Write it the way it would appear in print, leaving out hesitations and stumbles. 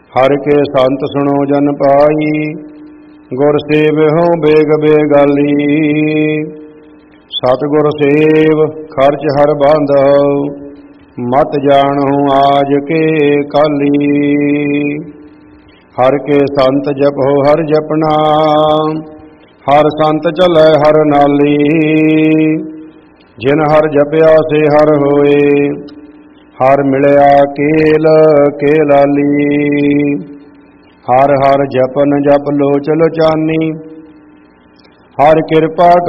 ਹਰ ਕੇ ਸੰਤ ਸੁਣੋ ਜਨ ਪਾਈ, ਗੁਰ ਸੇਵਿਓ ਬੇਗ ਬੇਗਾਲੀ। ਸਤਿਗੁਰ ਸੇਵ ਖਰਚ ਹਰ ਬਾਂਧੋ, ਮਤ ਜਾਣੋ ਆਜ ਕੇ ਕਾਲੀ। ਹਰ ਕੇ ਸੰਤ ਜਪੋ ਹਰ ਜਪਣਾ, ਹਰ ਸੰਤ ਚਲੈ ਹਰ ਨਾਲੀ। ਜਿਨ ਹਰ ਜਪਿਆ ਸੇ ਹਰ ਹੋਏ, ਹਰ ਮਿਲਿਆ ਕੇਲ ਕੇਲਾਲੀ। ਹਰ ਹਰ ਜਪਨ ਜਪ ਲੋਚ ਲੋਚਾਨੀ, ਹਰ ਕਿਰਪਾ